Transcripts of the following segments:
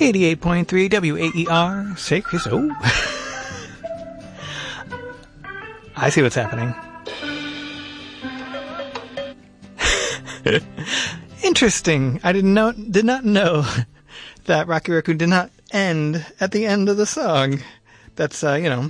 88.3 WAER, Syracuse. Oh. I see what's happening. Interesting. I did not know that Rocky Raccoon did not end at the end of the song. That's,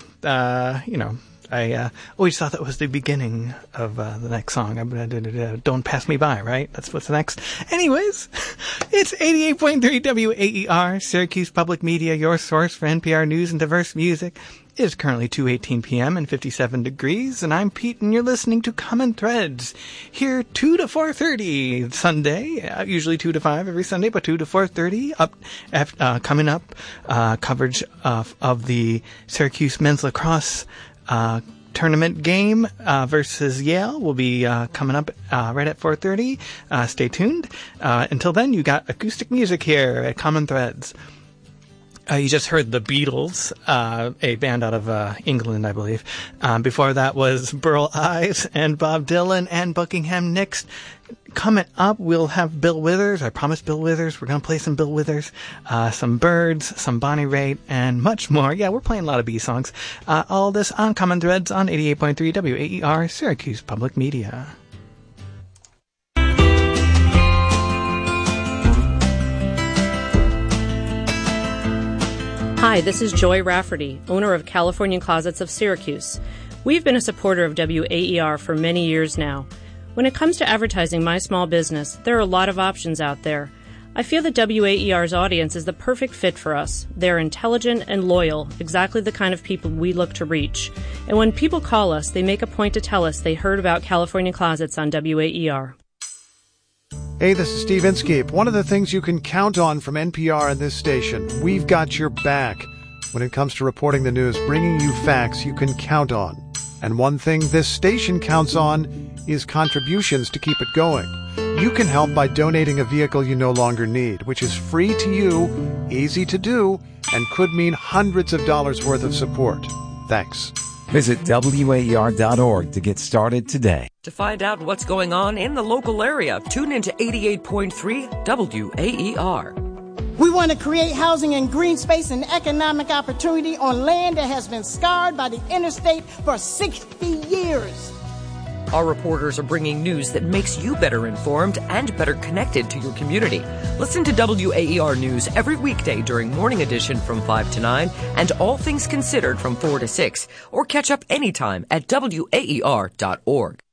I always thought that was the beginning of the next song. Don't Pass Me By, right? That's what's next. Anyways, it's 88.3 WAER, Syracuse Public Media, your source for NPR news and diverse music. It is currently 2:18 p.m. and 57 degrees, and I'm Pete, and you're listening to Common Threads, here 2 to 4:30 Sunday, usually 2 to 5 every Sunday, but 2 to 4:30, coming up, coverage of the Syracuse men's lacrosse tournament game versus Yale will be coming up right at 4:30. Stay tuned. Until then, you got acoustic music here at Common Threads. You just heard the Beatles, a band out of England, I believe. Before that was Burl Ives and Bob Dylan and Buckingham Nicks. Coming up, we'll have Bill Withers. I promised Bill Withers. We're going to play some Bill Withers, some Birds, some Bonnie Raitt, and much more. Yeah, we're playing a lot of B songs. All this on Common Threads on 88.3 WAER, Syracuse Public Media. Hi, this is Joy Rafferty, owner of California Closets of Syracuse. We've been a supporter of WAER for many years now. When it comes to advertising my small business, there are a lot of options out there. I feel that WAER's audience is the perfect fit for us. They're intelligent and loyal, exactly the kind of people we look to reach. And when people call us, they make a point to tell us they heard about California Closets on WAER. Hey, this is Steve Inskeep. One of the things you can count on from NPR and this station, we've got your back. When it comes to reporting the news, bringing you facts you can count on. And one thing this station counts on is contributions to keep it going. You can help by donating a vehicle you no longer need, which is free to you, easy to do, and could mean hundreds of dollars worth of support. Thanks. Visit WAER.org to get started today. To find out what's going on in the local area, tune into 88.3 WAER. We want to create housing and green space and economic opportunity on land that has been scarred by the interstate for 60 years. Our reporters are bringing news that makes you better informed and better connected to your community. Listen to WAER News every weekday during Morning Edition from 5 to 9 and All Things Considered from 4 to 6, or catch up anytime at WAER.org.